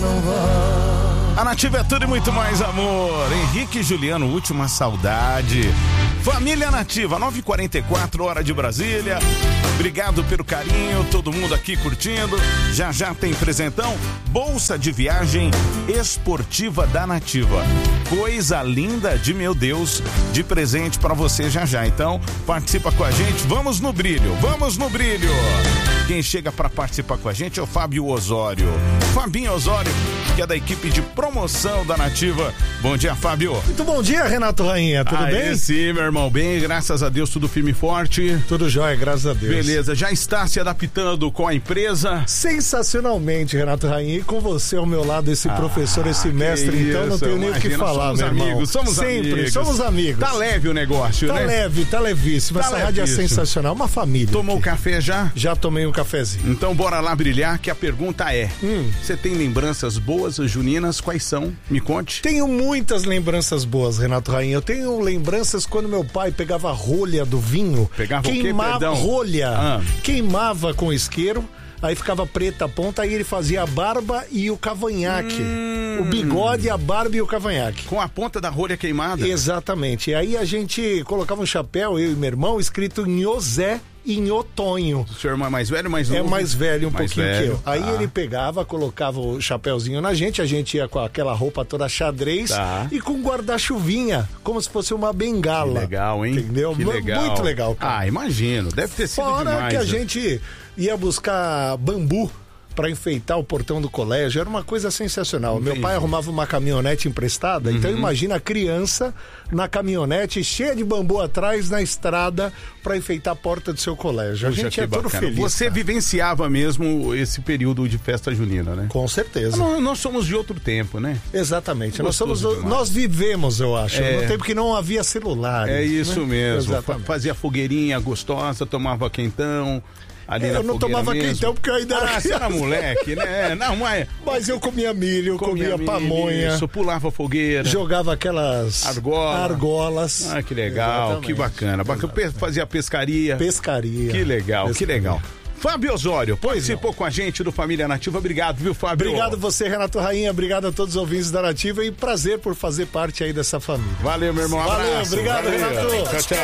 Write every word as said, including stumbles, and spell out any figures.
não vai. A Nativa é tudo e muito mais amor. Henrique e Juliano, última saudade. Família Nativa, nove e quarenta e quatro, hora de Brasília. Obrigado pelo carinho, todo mundo aqui curtindo. Já já tem presentão, bolsa de viagem esportiva da Nativa. Coisa linda de meu Deus, de presente pra você já já. Então, participa com a gente, vamos no brilho, vamos no brilho. Quem chega pra participar com a gente é o Fábio Osório. Fabinho Osório, que é da equipe de promoção da Nativa. Bom dia, Fábio. Muito bom dia, Renato Rainha, tudo Aí, bem? Sim, meu irmão, bem, graças a Deus, tudo firme e forte. Tudo jóia, graças a Deus. Beleza, já está se adaptando com a empresa? Sensacionalmente, Renato Rainha, e com você ao meu lado, esse ah, professor, esse mestre, então isso, não tenho nem o que falar, somos meu irmão. Amigos, somos Sempre, amigos. somos amigos. Tá leve o negócio, tá né? Tá leve, tá levíssimo. Tá Essa rádio é sensacional, uma família. Tomou aqui. café já? Já tomei um cafezinho. Então bora lá brilhar, que a pergunta é, você hum. tem lembranças boas juninas? Quais são? Me conte. Tenho muitas lembranças boas, Renato Rainha. Eu tenho lembranças quando meu pai pegava a rolha do vinho. Pegava queimava o quê, perdão? rolha, ah. queimava com isqueiro. Aí ficava preta a ponta, aí ele fazia a barba e o cavanhaque. Hum. O bigode, a barba e o cavanhaque. Com a ponta da rolha queimada? Exatamente. E aí a gente colocava um chapéu, eu e meu irmão, escrito Nhosé e Nhotonho. O seu irmão é mais velho ou mais novo? É mais velho um mais pouquinho velho. que eu. Aí ah. ele pegava, colocava o chapéuzinho na gente, a gente ia com aquela roupa toda xadrez tá. e com guarda-chuvinha, como se fosse uma bengala. Que legal, hein? Entendeu? Que legal. Muito legal, cara. Ah, imagino. Deve ter sido Fora demais. que a né? gente ia buscar bambu para enfeitar o portão do colégio, era uma coisa sensacional. Entendi. Meu pai arrumava uma caminhonete emprestada, uhum. então imagina a criança na caminhonete cheia de bambu atrás na estrada para enfeitar a porta do seu colégio. Puxa, a gente é todo feliz. Você cara. vivenciava mesmo esse período de festa junina, né? Com certeza. Nós, nós somos de outro tempo, né? Exatamente. Nós, somos, demais. nós vivemos, eu acho, é. no tempo que não havia celular. É isso né? mesmo. Exatamente. Fazia fogueirinha gostosa, tomava quentão. Ali eu não tomava mesmo. quentão porque eu ainda ah, era você era moleque, né? Não, mas... mas eu comia milho, comia, comia pamonha. Isso, pulava fogueira. Jogava aquelas Argola. argolas. Ah, que legal, exatamente. Que bacana. Exatamente. Fazia pescaria. Pescaria. Que legal, pescaria. Que legal. Fábio Osório, participou não. com a gente do Família Nativa. Obrigado, viu, Fábio? Obrigado você, Renato Rainha. Obrigado a todos os ouvintes da Nativa e prazer por fazer parte aí dessa família. Valeu, meu irmão. Um Valeu, abraço. obrigado, Valeu. Renato. Tchau, tchau.